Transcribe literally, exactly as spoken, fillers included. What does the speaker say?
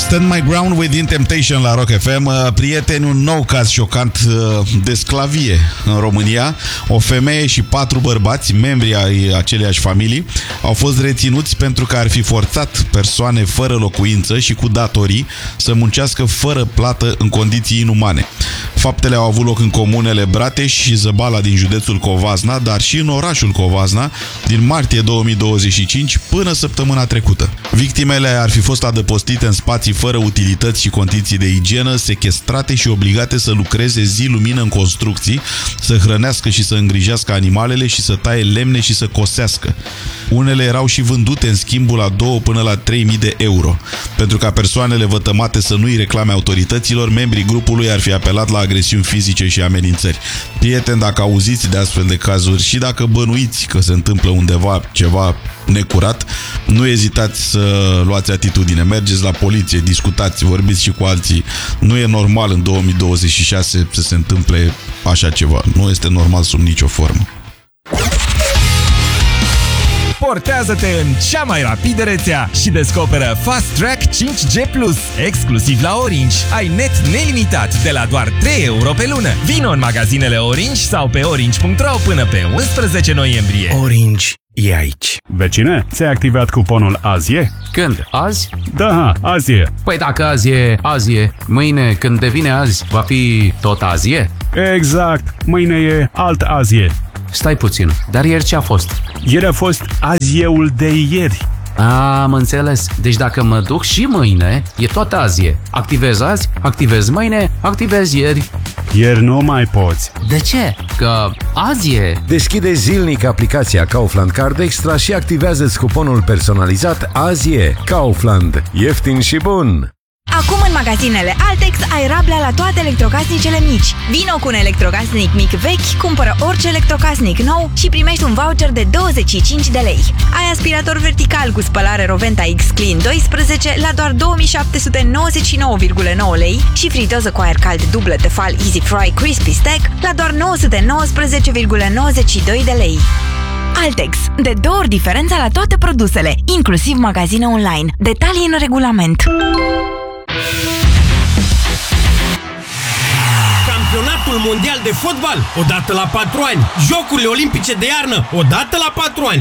Stand My Ground with In Temptation la Rock F M. Prieteni, un nou caz șocant de sclavie în România. O femeie și patru bărbați, membri ai aceleiași familii, au fost reținuți pentru că ar fi forțat persoane fără locuință și cu datorii să muncească fără plată în condiții inumane. Faptele au avut loc în comunele Brateș și Zăbala din județul Covasna, dar și în orașul Covasna din martie două mii douăzeci și cinci până săptămâna trecută. Victimele ar fi fost adăpostite în spații fără utilități și condiții de igienă, sechestrate și obligate să lucreze zi lumină în construcții, să hrănească și să îngrijească animalele și să taie lemne și să cosească. Unele erau și vândute în schimbul la două până la trei mii de euro. Pentru ca persoanele vătămate să nu-i reclame autorităților, membrii grupului ar fi apelat la agresiuni fizice și amenințări. Prieteni, dacă auziți de astfel de cazuri și dacă bănuiți că se întâmplă undeva ceva necurat, nu ezitați să luați atitudine. Mergeți la poliție, discutați, vorbiți și cu alții. Nu e normal în două mii douăzeci și șase să se întâmple așa ceva. Nu este normal sub nicio formă. Portează-te în cea mai rapidă rețea și descoperă Fast Track cinci G plus, exclusiv la Orange. Ai net nelimitat de la doar trei euro pe lună. Vino în magazinele Orange sau pe orange punct ro până pe unsprezece noiembrie. Orange e aici. Vecine, ți-ai activat cuponul azi e? Când? Azi? Da, azi e. Păi dacă azi e, azi e. Mâine, când devine azi, va fi tot azi e? Exact. Mâine e alt azi e. Stai puțin, dar ieri ce a fost? Ieri a fost azieul de ieri. Am înțeles. Deci dacă mă duc și mâine, e tot azi e. Activez azi, activez mâine, activez ieri. Ieri nu mai poți. De ce? Că azi e. Deschide zilnic aplicația Kaufland Card Extra și activează-ți cuponul personalizat azi e. Kaufland. Ieftin și bun! Acum în magazinele Altex ai rablea la toate electrocasnicele mici. Vino cu un electrocasnic mic vechi, cumpără orice electrocasnic nou și primești un voucher de douăzeci și cinci de lei. Ai aspirator vertical cu spălare Roventa X-Clean doisprezece la doar două mii șapte sute nouăzeci și nouă virgulă nouă lei și friteză cu aer cald dublă Tefal Easy Fry Crispy Stack la doar nouă sute nouăsprezece virgulă nouăzeci și doi de lei. Altex. De două ori diferența la toate produsele, inclusiv magazine online. Detalii în regulament. Campionatul mondial de fotbal, odată la patru ani. Jocurile olimpice de iarnă, odată la patru ani.